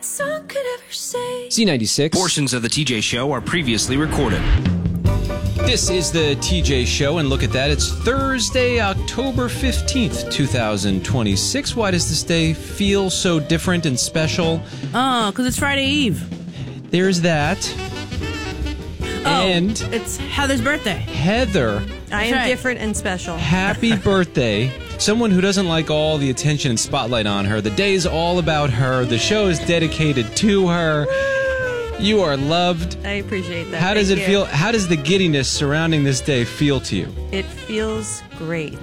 Song could ever say. Z96. Portions of the TJ Show are previously recorded. This is the TJ Show, and look at that. It's Thursday, October 15th, 2026. Why does this day feel so different and special? Oh, because it's Friday Eve. There's that. Oh, and it's Heather's birthday. Heather, I am right. different and special. happy birthday. Someone who doesn't like all the attention and spotlight on her. The day's all about her. The show is dedicated to her. You are loved. I appreciate that. How does Thank it you. feel? How does the giddiness surrounding this day feel to you? It feels great.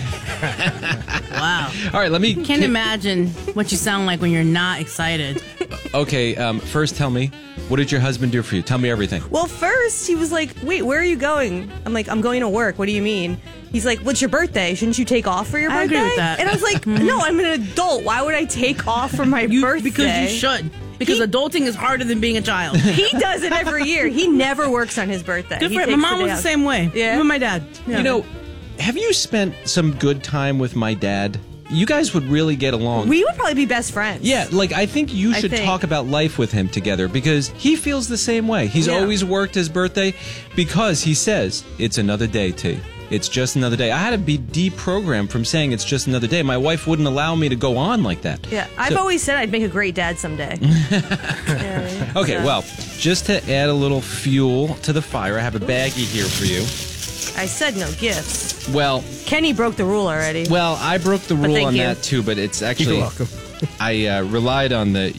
Wow. All right, let me... Can't imagine what you sound like when you're not excited. Okay, first tell me, what did your husband do for you? Tell me everything. Well, first he was like, wait, where are you going? I'm like, I'm going to work. What do you mean? He's like, what's your birthday? Shouldn't you take off for your I birthday? agree with that. And I was like, no, I'm an adult. Why would I take off for my birthday? Because you should. Because adulting is harder than being a child. He does it every year. He never works on his birthday. Good He for him. takes My mom the was day the off. same way. Yeah? Even my dad. Yeah. You know, have you spent some good time with my dad? You guys would really get along. We would probably be best friends. Yeah, like I think you should think. talk about life with him together because he feels the same way. He's Yeah. always worked his birthday because he says, it's another day, T. It's just another day. I had to be deprogrammed from saying it's just another day. My wife wouldn't allow me to go on like that. Yeah, I've So- always said I'd make a great dad someday. Yeah, Okay, so. well, just to add a little fuel to the fire, I have a baggie here for you. I said no gifts. Well, Kenny broke the rule already. I broke the rule thank on you. that too, but it's actually... You're welcome. I relied on the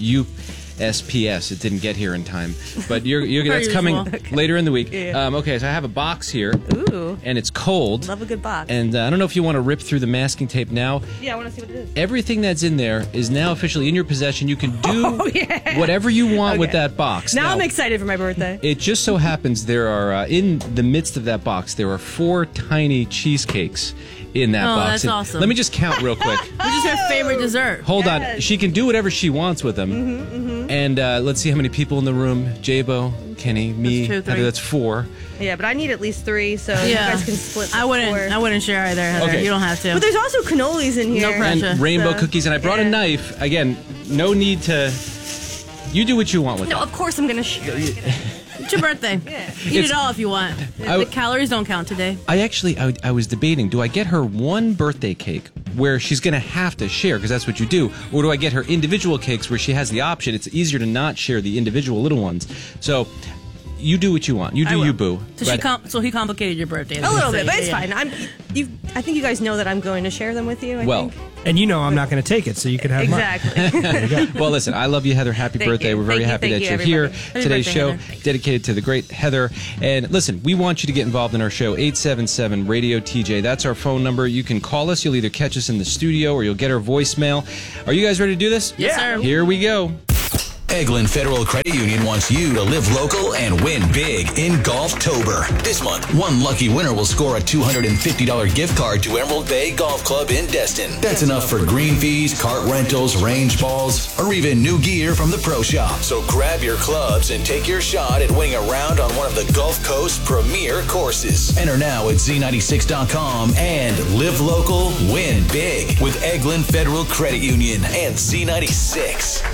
USPS. It didn't get here in time, but that's coming usual. later in the week. Yeah. Okay, so I have a box here, Ooh, and it's cold. love a good box. And I don't know if you want to rip through the masking tape now. Yeah, I want to see what it is. Everything that's in there is now officially in your possession. You can do Oh, yeah. whatever you want with Okay. that box. Now I'm excited for my birthday. It just so happens there are, in the midst of that box, there are 4 tiny cheesecakes in that Oh, box. that's And awesome. Let me just count real quick. Which is her favorite dessert. Hold on. Yes. She can do whatever she wants with them. And let's see how many people in the room. Jabo, Kenny, me. That's 2, 3. Heather, that's 4. Yeah, but I need at least 3, so you Yeah. guys can split the I wouldn't. 4. I wouldn't share either, Heather. Okay. You don't have to. But there's also cannolis in here. No pressure. And rainbow So, cookies. And I brought a yeah. knife. Again, no need to... You do what you want with No, that. of course I'm going to share it. It's your birthday. Eat It's- it all if you want. The calories don't count today. I was debating, do I get her one birthday cake where she's going to have to share, because that's what you do, or do I get her individual cakes where she has the option? It's easier to not share the individual little ones. So you do what you want. You I do will. you, boo. So But- so he complicated your birthday. A little bit, but it's Yeah. fine. I think you guys know that I'm going to share them with you. I Well, think. And you know I'm not going to take it, so you can have mine. Exactly. well, listen, I love you, Heather. Happy Thank birthday. you. We're very Thank you, happy that thank you're you, here. everybody. Happy Today's birthday, show Heather. dedicated to the great Heather. And listen, we want you to get involved in our show, 877-RADIO-TJ. That's our phone number. You can call us. You'll either catch us in the studio or you'll get our voicemail. Are you guys ready to do this? Yes, sir. Here we go. Eglin Federal Credit Union wants you to live local and win big in Golftober. This month, one lucky winner will score a $250 gift card to Emerald Bay Golf Club in Destin. That's enough for green fees, cart rentals, range balls, or even new gear from the pro shop. So grab your clubs and take your shot at winning a round on one of the Gulf Coast premier courses. Enter now at Z96.com and live local, win big with Eglin Federal Credit Union and Z96.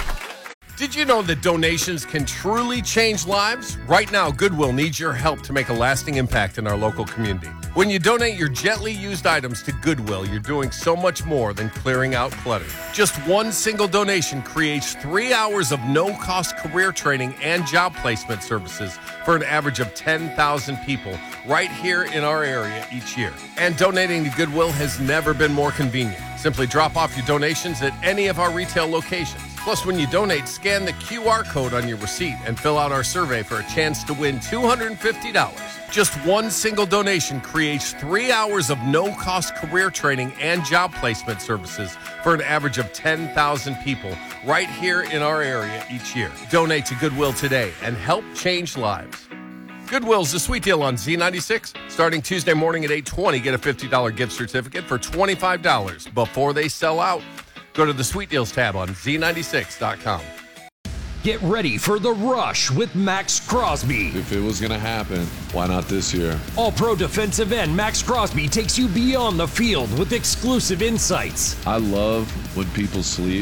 Did you know that donations can truly change lives? Right now, Goodwill needs your help to make a lasting impact in our local community. When you donate your gently used items to Goodwill, you're doing so much more than clearing out clutter. Just one single donation creates 3 hours of no-cost career training and job placement services for an average of 10,000 people right here in our area each year. And donating to Goodwill has never been more convenient. Simply drop off your donations at any of our retail locations. Plus, when you donate, scan the QR code on your receipt and fill out our survey for a chance to win $250. Just one single donation creates 3 hours of no-cost career training and job placement services for an average of 10,000 people right here in our area each year. Donate to Goodwill today and help change lives. Goodwill's a sweet deal on Z96. Starting Tuesday morning at 8:20, get a $50 gift certificate for $25 before they sell out. Go to the Sweet Deals tab on Z96.com. Get ready for the rush with Max Crosby. If it was going to happen, why not this year? All-Pro defensive end Max Crosby takes you beyond the field with exclusive insights. I love when people sleep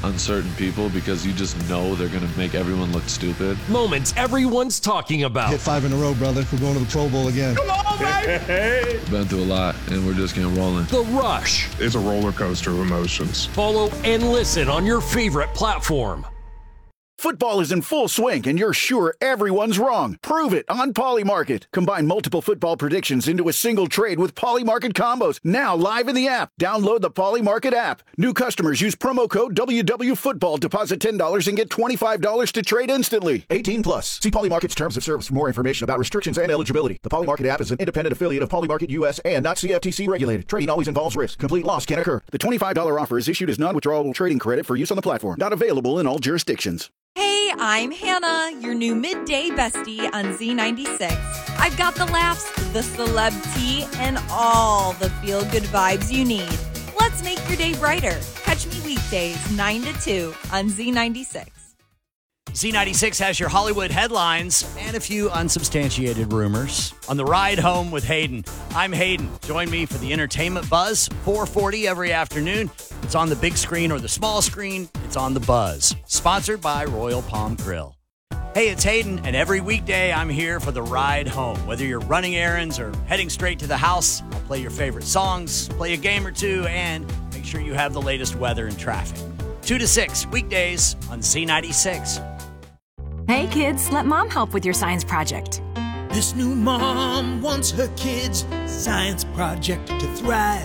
on certain people because you just know they're going to make everyone look stupid. Moments everyone's talking about. Hit 5 in a row, brother. We're going to the Pro Bowl again. Come on, baby! Been through a lot, and we're just getting rolling. The Rush. It's a roller coaster of emotions. Follow and listen on your favorite platform. Football is in full swing, and you're sure everyone's wrong. Prove it on Polymarket. Combine multiple football predictions into a single trade with Polymarket combos. Now live in the app. Download the Polymarket app. New customers use promo code WWFootball. Deposit $10 and get $25 to trade instantly. 18 plus. See Polymarket's terms of service for more information about restrictions and eligibility. The Polymarket app is an independent affiliate of Polymarket US and not CFTC regulated. Trading always involves risk. Complete loss can occur. The $25 offer is issued as non-withdrawable trading credit for use on the platform. Not available in all jurisdictions. Hey, I'm Hannah, your new midday bestie on Z96. I've got the laughs, the celeb tea, and all the feel-good vibes you need. Let's make your day brighter. Catch me weekdays 9 to 2 on Z96. Z96 has your Hollywood headlines and a few unsubstantiated rumors. On the ride home with Hayden, I'm Hayden. Join me for the entertainment buzz, 4:40 every afternoon. It's on the big screen or the small screen. It's on the Buzz. Sponsored by Royal Palm Grill. Hey, it's Hayden, and every weekday I'm here for the ride home. Whether you're running errands or heading straight to the house, I'll play your favorite songs, play a game or two, and make sure you have the latest weather and traffic. 2 to 6 weekdays on Z96. Hey kids, let mom help with your science project. This new mom wants her kids' science project to thrive.